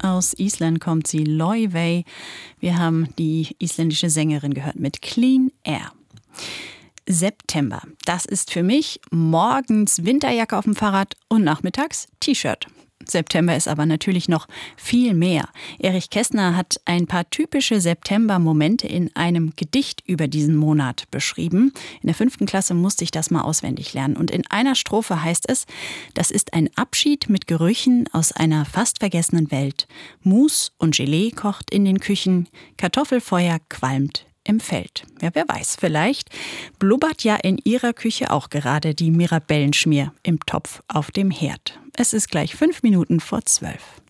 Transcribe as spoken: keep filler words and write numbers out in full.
Aus Island kommt sie, Laufey. Wir haben die isländische Sängerin gehört mit Clean Air. September, das ist für mich morgens Winterjacke auf dem Fahrrad und nachmittags T-Shirt. September ist aber natürlich noch viel mehr. Erich Kästner hat ein paar typische September-Momente in einem Gedicht über diesen Monat beschrieben. In der fünften Klasse musste ich das mal auswendig lernen. Und in einer Strophe heißt es, das ist ein Abschied mit Gerüchen aus einer fast vergessenen Welt. Mus und Gelee kocht in den Küchen, Kartoffelfeuer qualmt im Feld. Ja, wer weiß, vielleicht blubbert ja in Ihrer Küche auch gerade die Mirabellenschmier im Topf auf dem Herd. Es ist gleich fünf Minuten vor zwölf.